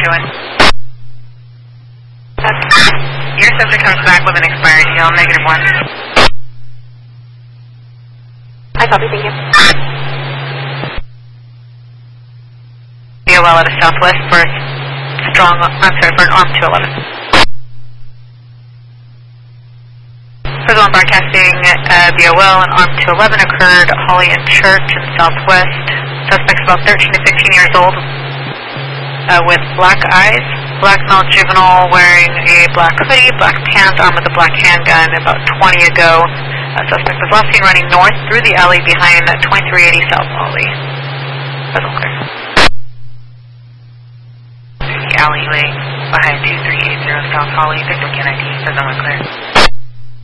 doing? Your subject comes back with an expired EL, -1. I copy, thank you. BOL out of Southwest for strong, for an arm 211. For the one broadcasting, BOL and arm 211 occurred at Holly and Church in Southwest. Suspect's about 13 to 15 years old, with black eyes, black male juvenile wearing a black hoodie, black pants, armed with a black handgun about 20 ago. Suspect was last seen running north through the alley behind 2380 South Holly. Present clear. The alleyway behind 2380 South Holly, victim can ID, present clear.